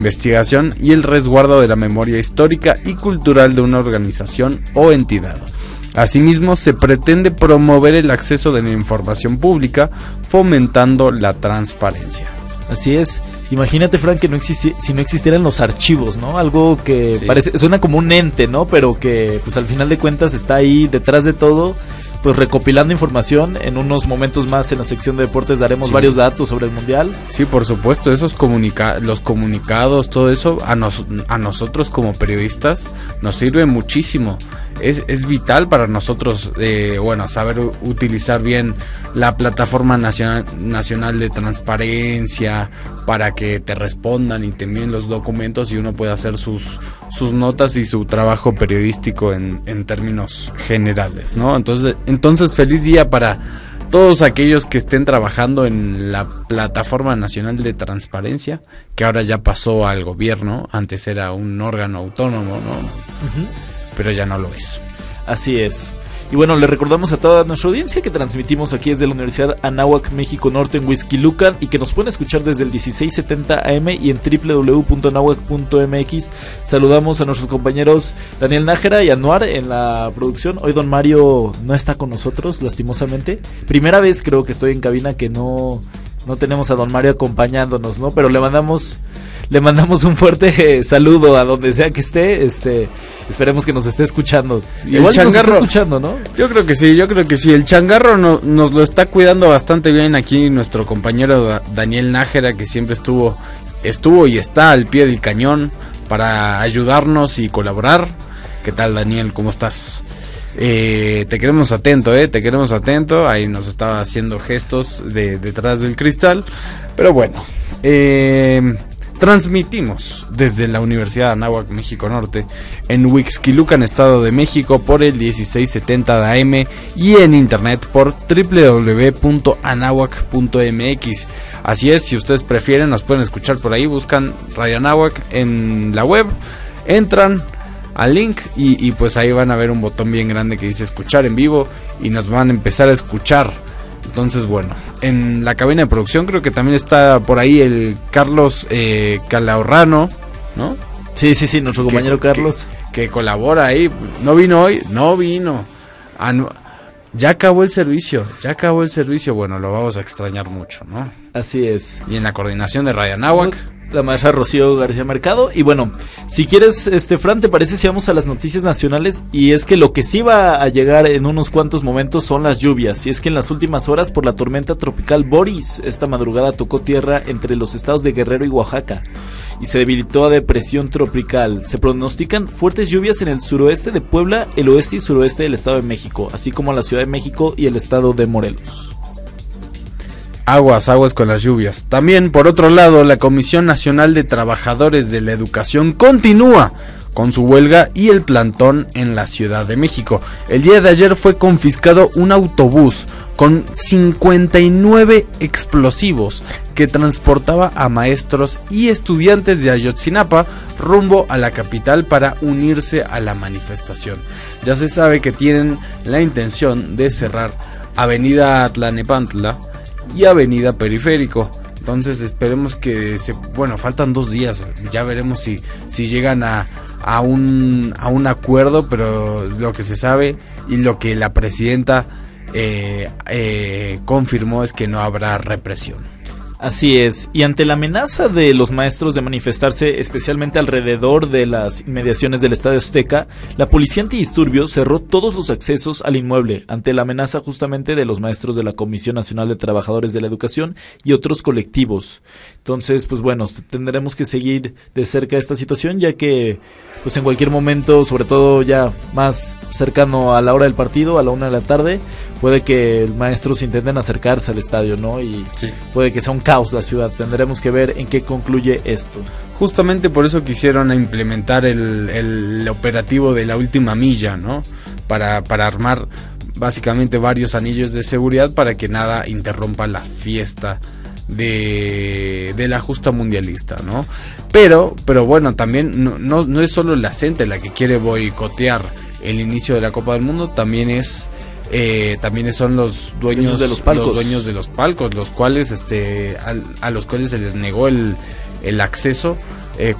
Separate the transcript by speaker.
Speaker 1: investigación y el resguardo de la memoria histórica y cultural de una organización o entidad. Asimismo, se pretende promover el acceso de la información pública, fomentando la transparencia.
Speaker 2: Así es. Imagínate, Frank, que si no existieran los archivos, ¿no? Algo que suena como un ente, ¿no? Pero que pues al final de cuentas está ahí detrás de todo, pues recopilando información. En unos momentos más en la sección de deportes daremos varios datos sobre el Mundial.
Speaker 1: Sí, por supuesto, esos los comunicados, todo eso a nosotros como periodistas nos sirve muchísimo. Es vital para nosotros, saber utilizar bien la plataforma nacional de transparencia para que te respondan y te envíen los documentos y uno pueda hacer sus notas y su trabajo periodístico en términos generales, ¿no? Entonces feliz día para todos aquellos que estén trabajando en la plataforma nacional de transparencia, que ahora ya pasó al gobierno. Antes era un órgano autónomo, ¿no? Uh-huh. Pero ya no lo es.
Speaker 2: Así es. Y bueno, le recordamos a toda nuestra audiencia que transmitimos aquí desde la Universidad Anáhuac, México Norte, en Huixquilucan, y que nos pueden escuchar desde el 1670 AM y en www.anahuac.mx. Saludamos a nuestros compañeros Daniel Nájera y Anuar en la producción. Hoy don Mario no está con nosotros, lastimosamente. Primera vez creo que estoy en cabina que no tenemos a don Mario acompañándonos, ¿no? Pero le mandamos un fuerte saludo a donde sea que esté. Esperemos que nos esté escuchando. Igual nos está escuchando, ¿no?
Speaker 1: Yo creo que sí. El changarro nos lo está cuidando bastante bien aquí nuestro compañero Daniel Nájera, que siempre estuvo y está al pie del cañón para ayudarnos y colaborar. ¿Qué tal, Daniel? ¿Cómo estás? Te queremos atento, te queremos atento. Ahí nos estaba haciendo gestos detrás del cristal. Pero bueno, transmitimos desde la Universidad Anáhuac, México Norte, en Huixquilucan, Estado de México, por el 1670 de AM y en internet por www.anahuac.mx. Así es, si ustedes prefieren, nos pueden escuchar por ahí. Buscan Radio Anáhuac en la web, entran al link y pues ahí van a ver un botón bien grande que dice escuchar en vivo y nos van a empezar a escuchar. Entonces, bueno, en la cabina de producción creo que también está por ahí el Carlos Calahorrano, ¿no?
Speaker 2: Sí, nuestro compañero Carlos.
Speaker 1: Que colabora ahí. No vino hoy, ya acabó el servicio. Bueno, lo vamos a extrañar mucho, ¿no?
Speaker 2: Así es.
Speaker 1: Y en la coordinación de Radio Anáhuac,
Speaker 2: la maestra Rocío García Mercado. Y bueno, si quieres, Fran, ¿te parece si vamos a las noticias nacionales? Y es que lo que sí va a llegar en unos cuantos momentos son las lluvias. Y es que en las últimas horas, por la tormenta tropical Boris, esta madrugada tocó tierra entre los estados de Guerrero y Oaxaca y se debilitó a depresión tropical. Se pronostican fuertes lluvias en el suroeste de Puebla, el oeste y suroeste del Estado de México, así como la Ciudad de México y el estado de Morelos.
Speaker 1: Aguas con las lluvias. También, por otro lado, la Comisión Nacional de Trabajadores de la Educación continúa con su huelga y el plantón en la Ciudad de México. El día de ayer fue confiscado un autobús con 59 explosivos que transportaba a maestros y estudiantes de Ayotzinapa rumbo a la capital para unirse a la manifestación. Ya se sabe que tienen la intención de cerrar Avenida Tlalnepantla y Avenida Periférico. Entonces esperemos que faltan 2 días, ya veremos si llegan a un acuerdo, pero lo que se sabe y lo que la presidenta confirmó es que no habrá represión.
Speaker 2: Así es, y ante la amenaza de los maestros de manifestarse, especialmente alrededor de las inmediaciones del Estadio Azteca, la policía antidisturbios cerró todos los accesos al inmueble, ante la amenaza justamente de los maestros de la Comisión Nacional de Trabajadores de la Educación y otros colectivos. Entonces, pues bueno, tendremos que seguir de cerca esta situación, ya que pues en cualquier momento, sobre todo ya más cercano a la hora del partido, a la 1 de la tarde, puede que maestros intenten acercarse al estadio, ¿no? Y puede que sea un caos la ciudad. Tendremos que ver en qué concluye esto.
Speaker 1: Justamente por eso quisieron implementar el operativo de la última milla, ¿no? Para armar básicamente varios anillos de seguridad para que nada interrumpa la fiesta de la justa mundialista, ¿no? Pero bueno, también no es solo la gente la que quiere boicotear el inicio de la Copa del Mundo, también es también son los dueños
Speaker 2: de los palcos.
Speaker 1: Los dueños de los palcos, los cuales a los cuales se les negó el acceso